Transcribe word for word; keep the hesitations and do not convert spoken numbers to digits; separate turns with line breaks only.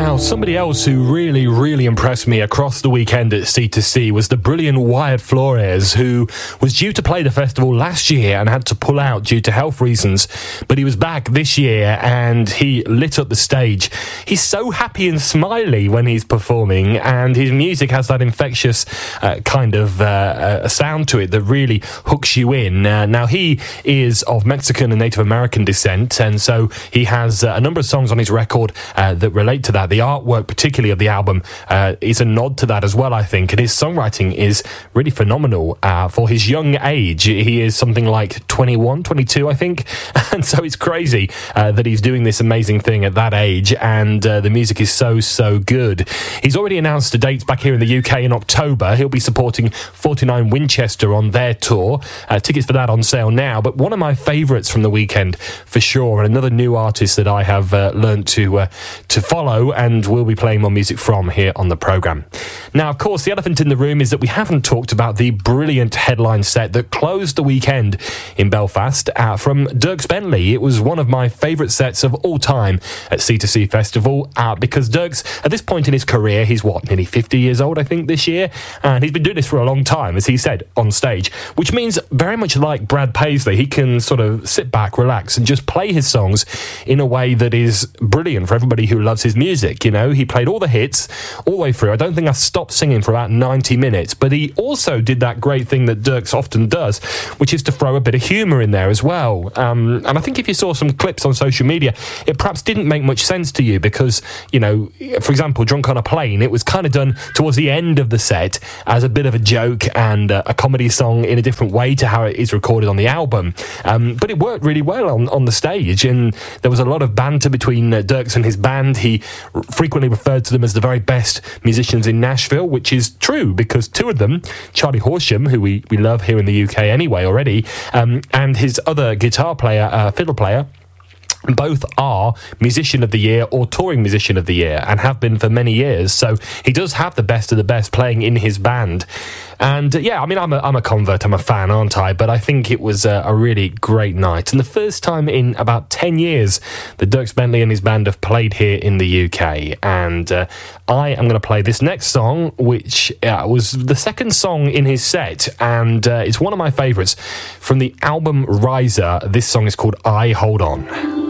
Now, somebody else who really, really impressed me across the weekend at C two C was the brilliant Wyatt Flores, who was due to play the festival last year and had to pull out due to health reasons. But he was back this year and he lit up the stage. He's so happy and smiley when he's performing, and his music has that infectious uh, kind of uh, uh, sound to it that really hooks you in. Uh, now, he is of Mexican and Native American descent, and so he has uh, a number of songs on his record uh, that relate to that. The artwork, particularly of the album, uh, is a nod to that as well, I think. And his songwriting is really phenomenal uh, for his young age. He is something like twenty-one, twenty-two, I think. And so it's crazy uh, that he's doing this amazing thing at that age. And uh, the music is so, so good. He's already announced a date back here in the U K in October. He'll be supporting forty-nine Winchester on their tour. Uh, tickets for that on sale now. But one of my favourites from the weekend, for sure, and another new artist that I have uh, learned to uh, to follow and we'll be playing more music from here on the programme. Now, of course, the elephant in the room is that we haven't talked about the brilliant headline set that closed the weekend in Belfast uh, from Dierks Bentley. It was one of my favourite sets of all time at C two C Festival uh, because Dierks, at this point in his career, he's what, nearly fifty years old, I think, this year, and he's been doing this for a long time, as he said, on stage, which means very much like Brad Paisley, he can sort of sit back, relax, and just play his songs in a way that is brilliant for everybody who loves his music. You know, he played all the hits all the way through. I don't think I stopped singing for about ninety minutes, but he also did that great thing that Dierks often does, which is to throw a bit of humour in there as well. Um, and I think if you saw some clips on social media, it perhaps didn't make much sense to you because, you know, for example, Drunk on a Plane, it was kind of done towards the end of the set as a bit of a joke and uh, a comedy song in a different way to how it is recorded on the album. Um, but it worked really well on, on the stage, and there was a lot of banter between uh, Dierks and his band. He r- frequently referred to them as the very best musicians in Nashville, which is true because two of them, Charlie Horsham, who we, we love here in the U K anyway already, um, and his other guitar player, uh, fiddle player, both are Musician of the Year or Touring Musician of the Year and have been for many years. So he does have the best of the best playing in his band. And uh, yeah, I mean, I'm a, I'm a convert, I'm a fan, aren't I? But I think it was a, a really great night. And the first time in about ten years that Dierks Bentley and his band have played here in the U K. And uh, I am going to play this next song, which uh, was the second song in his set. And uh, it's one of my favourites from the album Riser. This song is called I Hold On.